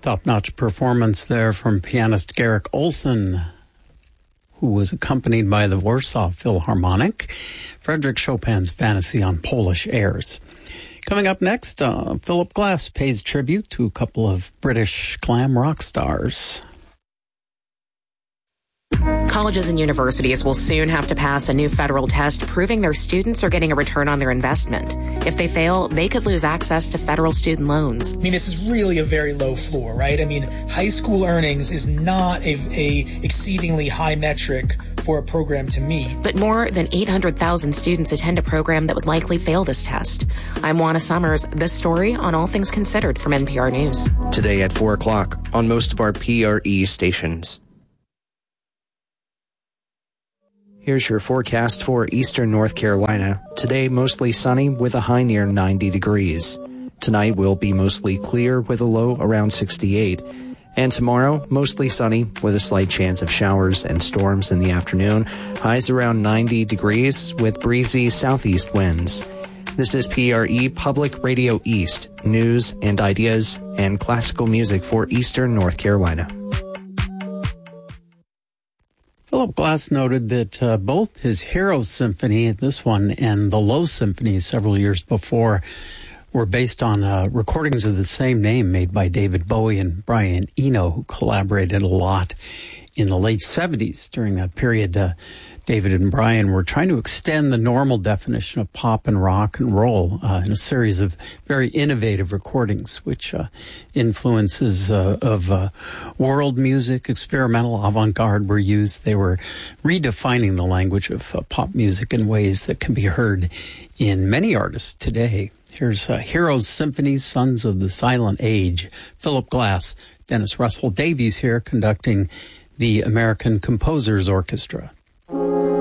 Top-notch performance there from pianist Garrick Olson, who was accompanied by the Warsaw Philharmonic. Frederick Chopin's Fantasy on Polish airs. Coming up next, Philip Glass pays tribute to a couple of British glam rock stars. Colleges and universities will soon have to pass a new federal test proving their students are getting a return on their investment. If they fail, they could lose access to federal student loans. I mean, this is really a very low floor, right? I mean, high school earnings is not a exceedingly high metric for a program to meet. But more than 800,000 students attend a program that would likely fail this test. I'm Juana Summers. This story on All Things Considered from NPR News. Today at 4 o'clock on most of our PRE stations. Here's your forecast for eastern North Carolina. Today, mostly sunny with a high near 90 degrees. Tonight will be mostly clear with a low around 68. And tomorrow, mostly sunny with a slight chance of showers and storms in the afternoon. Highs around 90 degrees with breezy southeast winds. This is PRE Public Radio East, news and ideas and classical music for eastern North Carolina. Philip Glass noted that both his Hero Symphony, this one, and the Low Symphony several years before were based on recordings of the same name made by David Bowie and Brian Eno, who collaborated a lot in the late 70s. During that period, David and Brian were trying to extend the normal definition of pop and rock and roll in a series of very innovative recordings, which influences of world music, experimental, avant-garde were used. They were redefining the language of pop music in ways that can be heard in many artists today. Here's Heroes Symphony, Sons of the Silent Age. Philip Glass, Dennis Russell Davies here conducting the American Composers Orchestra.